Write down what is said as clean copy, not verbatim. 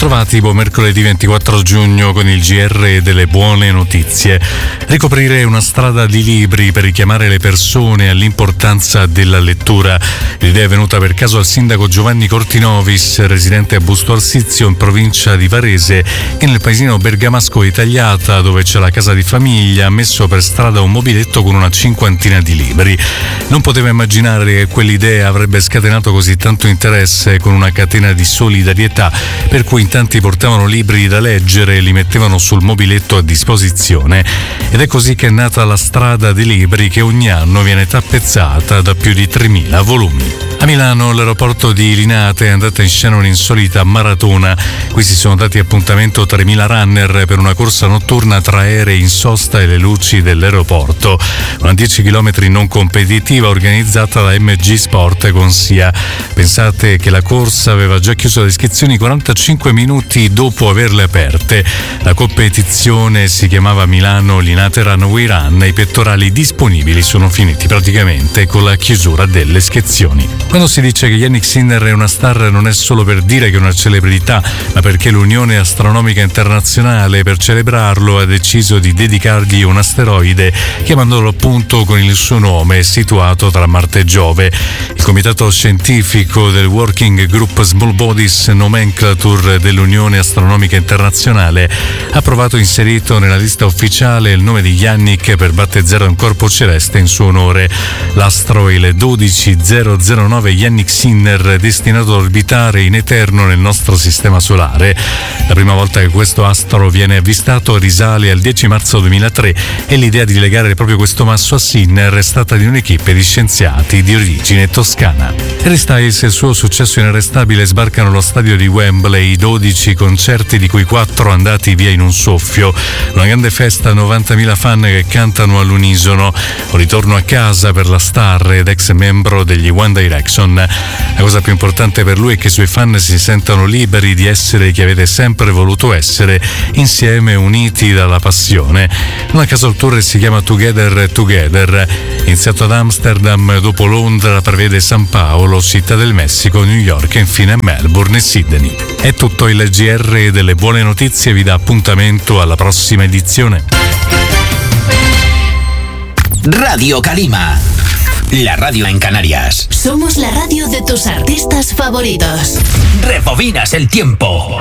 bentrovati, buon mercoledì 24 giugno con il GR delle buone notizie. Ricoprire una strada di libri per richiamare le persone all'importanza della lettura. L'idea è venuta per caso al sindaco Giovanni Cortinovis, residente a Busto Arsizio in provincia di Varese, che nel paesino bergamasco di Tagliata, dove c'è la casa di famiglia, ha messo per strada un mobiletto con una cinquantina di libri. Non poteva immaginare che quell'idea avrebbe scatenato così tanto interesse, con una catena di solidarietà per cui in tanti portavano libri da leggere e li mettevano sul mobiletto a disposizione. Ed è così che è nata la strada dei libri, che ogni anno viene tappezzata da più di 3.000 volumi. A Milano l'aeroporto di Linate è andata in scena un'insolita maratona. Qui si sono dati appuntamento 3.000 runner per una corsa notturna tra aerei in sosta e le luci dell'aeroporto. Una 10 km non competitiva organizzata da MG Sport con SIA. Pensate che la corsa aveva già chiuso le iscrizioni 45 minuti dopo averle aperte. La competizione si chiamava Milano Linate Runway Run e i pettorali disponibili sono finiti praticamente con la chiusura delle iscrizioni. Quando si dice che Jannik Sinner è una star, non è solo per dire che è una celebrità, ma perché l'Unione Astronomica Internazionale, per celebrarlo, ha deciso di dedicargli un asteroide, chiamandolo appunto con il suo nome, situato tra Marte e Giove. Il comitato scientifico del Working Group Small Bodies Nomenclature dell'Unione Astronomica Internazionale ha approvato e inserito nella lista ufficiale il nome di Jannik per battezzare un corpo celeste in suo onore. L'asteroide 12009 Jannik Sinner, destinato ad orbitare in eterno nel nostro sistema solare. La prima volta che questo astro viene avvistato risale al 10 marzo 2003 e l'idea di legare proprio questo masso a Sinner è stata di un'equipe di scienziati di origine toscana. Harry Styles e il suo successo inarrestabile sbarcano allo stadio di Wembley, 12 concerti di cui 4 andati via in un soffio. Una grande festa, 90.000 fan che cantano all'unisono. Un ritorno a casa per la star ed ex membro degli One Direction. La cosa più importante per lui è che i suoi fan si sentano liberi di essere chi avete sempre voluto essere, insieme, uniti dalla passione. Non a caso il tour si chiama Together Together. Iniziato ad Amsterdam, dopo Londra prevede San Paolo, Città del Messico, New York e infine Melbourne e Sydney. È tutto. Il GR delle buone notizie vi dà appuntamento alla prossima edizione. Radio Calima, la radio en Canarias. Somos la radio de tus artistas favoritos. Rebobinas el tiempo.